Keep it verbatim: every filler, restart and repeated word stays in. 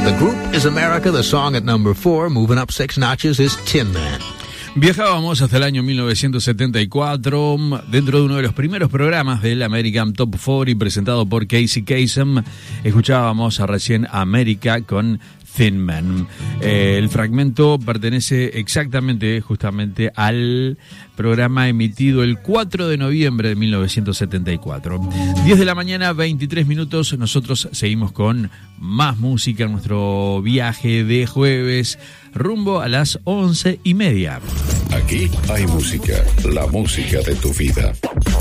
The group is America. The song at number four, moving up six notches, is Tin Man. Viajábamos hasta el año mil novecientos setenta y cuatro, dentro de uno de los primeros programas del American Top cuarenta presentado por Casey Kasem. Escuchábamos a recién América con Tin Man. Eh, el fragmento pertenece exactamente, justamente, al programa emitido el cuatro de noviembre de mil novecientos setenta y cuatro. diez de la mañana, veintitrés minutos. Nosotros seguimos con más música en nuestro viaje de jueves rumbo a las once y media. Aquí hay música, la música de tu vida.